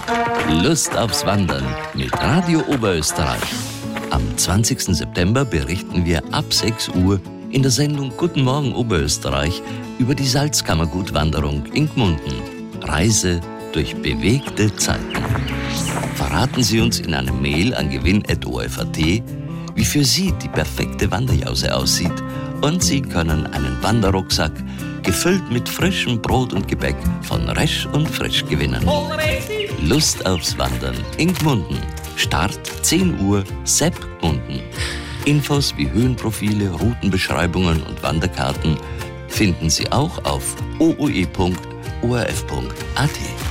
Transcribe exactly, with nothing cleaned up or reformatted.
Lust aufs Wandern mit Radio Oberösterreich. Am zwanzigsten September berichten wir ab sechs Uhr in der Sendung Guten Morgen Oberösterreich über die Salzkammergutwanderung in Gmunden. Reise durch bewegte Zeiten. Verraten Sie uns in einem Mail an gewinn at o f punkt a t, wie für Sie die perfekte Wanderjause aussieht, und Sie können einen Wanderrucksack gefüllt mit frischem Brot und Gebäck von Resch und Frisch gewinnen. Lust aufs Wandern in Gmunden. Start zehn Uhr, Sepp Gmunden. Infos wie Höhenprofile, Routenbeschreibungen und Wanderkarten finden Sie auch auf o o e punkt o r f punkt a t.